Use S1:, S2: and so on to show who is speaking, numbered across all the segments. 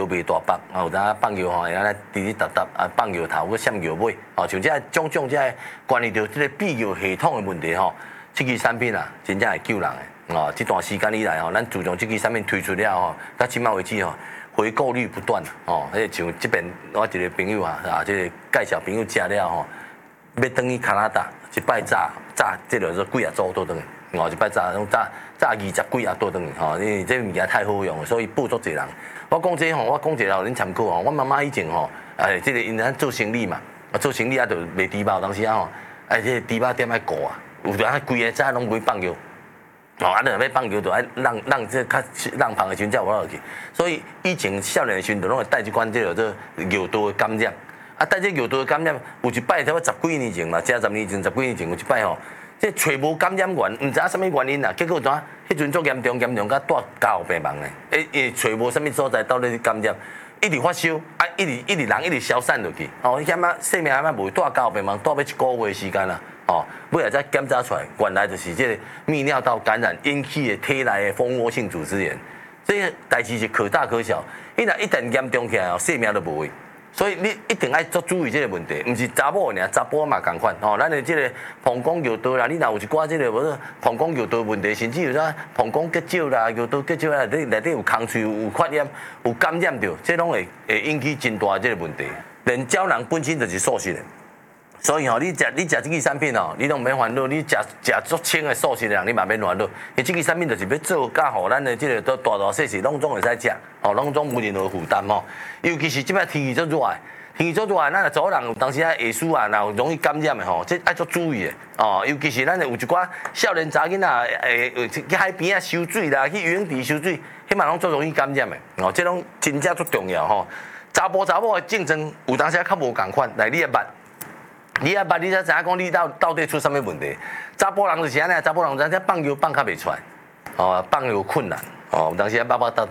S1: 球袂大腹，有当放球吼会安尼滴滴答答啊，放球头佮闪球尾，哦，像这种这关系到这个臂球系统的问题吼，这支产品啊，真正会救人的哦。这段时间以来吼，咱自从这支产品推出了吼，到今麦为止吼，回购率不断哦。像这边我一个朋友啊，这个介绍朋友食了吼，要等去加拿大，一摆炸，这个做几啊组倒转去。哦，一摆炸20几啊倒转去吼，因为这物件太好用了，所以补足侪人。我讲这吼，我讲一个互恁参考吼。我妈妈以前吼，这个因咱做生意嘛，做生意啊，就卖猪肉，当时啊吼，这个猪肉店爱顾啊，有阵啊规个早拢买放球，哦，啊，你若要放球，就爱让这较让旁的时阵才有落去。所以以前少年的时阵，拢会带一款这个做尿道的感染，啊，带这尿道的感染，有一摆差不多10几年前嘛，这10年前、10几年前有一摆吼。这找无感染源，唔知影什么原因啦。结果怎？迄阵足严重，甲带家后病亡诶！找无什么所在到底感染，一直发烧，啊，一直人一直消散落去。哦，险啊，性命险啊，无带家后病亡，带要1个月时间啦。哦，尾来才检查出来，原来就是这个泌尿道感染引起的体内的蜂窝性组织炎。这个代志是可大可小，伊若一旦严重起来哦，性命都无去。所以你一定要做注意这个问题，唔是查某尔，查甫嘛共款吼。咱的这个膀胱尿道啦，你若有一寡这个无说膀胱尿道问题，甚至有啥膀胱结石啦、尿道结石啦，内底有空喙有发炎、有感染着，这拢会引起真大这个问题。连胶囊本身就是素食的，所以吼，你食这支产品哦，你拢免烦恼，你食足清的素食的人，你嘛免烦恼。因这支产品就是要做甲互咱的这个大细细拢总会使食。哦，拢总无任何负担吼，尤其是即摆天气足热的，天气足热的，咱若做人有当时啊下暑啊，若有容易感染的吼，这爱足注意的哦。尤其是咱有一寡少年查囡仔，去海边啊游水啦，去游泳池游水，迄嘛拢足容易感染的哦。这拢真正足重要吼。查甫的竞争有当时啊较无共款，来你也捌，你才知影讲你到底出什么问题。查甫人就是安尼，查甫人咱放球放较袂出来，哦，放球困难，哦，有当时啊巴搭。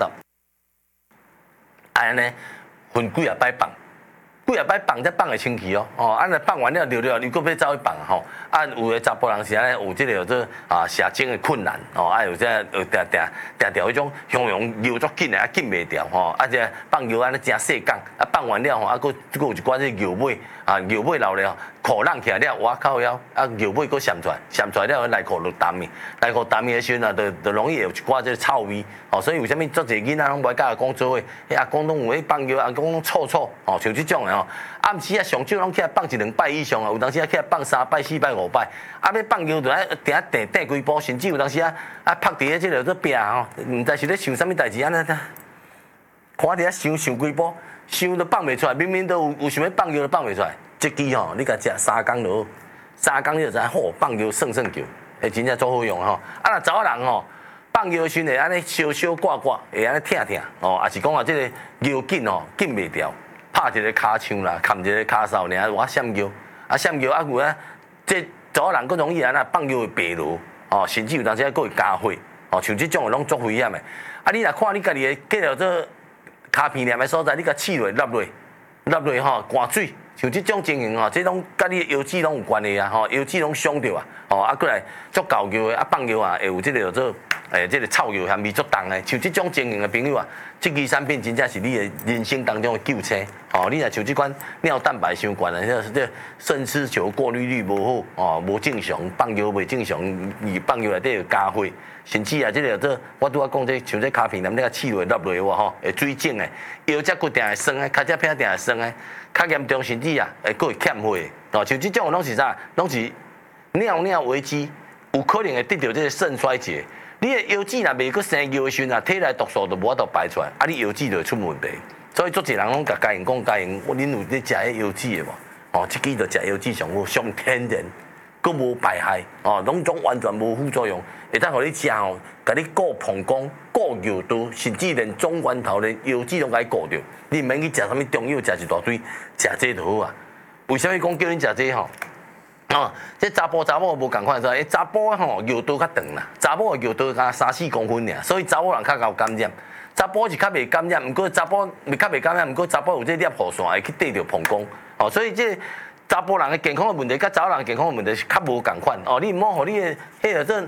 S1: 安尼分几啊摆放，才放会清气哦。哦，安尼放完了溜，你搁要走去放吼。啊，有个查甫人是安尼，有这个做射精的困难哦，啊有这定迄种向游足紧的，啊紧袂掉吼。啊这放球安尼真细工，啊放完了吼，啊搁有一寡这尿尾尿尾流了，裤冷起来了，哇靠腰，啊尿尾搁闪出来了，内裤就淡的时阵啊，就容易有一寡这臭味哦。所以为什么足侪囡仔拢袂甲阿公做伙？阿公拢有迄放尿，阿公拢臭哦，像这种的吼。暗时啊上少拢起来放1、2摆以上啊，有当时啊起来放3摆、4摆、5摆，啊要放尿就爱定几步，甚至有当时啊拍伫即个做壁吼，毋知是咧想啥物代志安尼，看伫遐想几步，想都放袂出来，明明都有想要放尿都放袂出来。这支吼，你甲食3工就好，3工你就知好放尿算球，真正足好用吼。啊，若查某人吼放尿时会安尼烧挂，会安尼疼哦，也是讲即个尿紧吼紧袂掉。拍一个骹枪啦，砍一个骹梢尔，我闪尿啊有啊，这查某人佫容易安那放尿会白落哦，甚至有当时佫会加血哦，像这种的拢足危险的。啊，你若看你家己的计着做骹片念的所在，你甲刺落落吼，灌水，像这种情形吼，这拢甲你的腰子拢有关系啊，吼，腰子拢伤着啊，哦，啊，过来足搞尿的，啊放尿啊，会有这个做这个臭尿嫌味足重的，像这种情形的朋友啊。这支产品真正是你的人生当中的救星哦！你若像这款尿蛋白伤悬的，这肾丝球过滤率无好哦，无正常，放尿袂正常，放尿内底有加血，甚至啊，这个做我拄仔讲这像这卡片，咱那个刺落哇吼，会水肿的，腰脊骨定会酸的，脚趾片定会酸的，较严重甚至啊，佫会欠血哦。像这种拢是啥？拢是尿危机，有可能会得到这个肾衰竭。你的腰子若未去生尿的时阵啊，体内毒素就无法度排出来，啊，你腰子就会出问题。所以足侪人拢甲家人讲，恁有咧食迄腰子的无？哦，即支就食腰子上好，上天然，佫无败害，哦，拢总完全无副作用，会当互你食吼，甲你顾膀胱、顾尿道，甚至连中源头连腰子拢甲你顾着。你毋免去食啥物中药，食一大堆，食这就好啊。为什么讲叫恁食这吼？哦，这查甫无共款，说查甫吼尿道较长啦，查某的尿道才3、4公分尔，所以查某人较有感染。查甫是较袂感染，毋过查甫较袂感染，毋过查甫有这尿护线会去缀着膀胱，哦，所以这查甫人的健康的问题，甲查某人健康的问题是较无共款。哦，你毋好互你的迄个做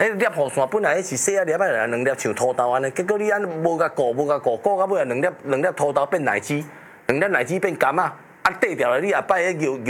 S1: 粒雨伞本来是细啊粒啊两粒像土豆安尼，结果你安无甲顾到尾两粒土豆变奶鸡，两粒奶鸡变柑啊，啊缀掉了你后摆迄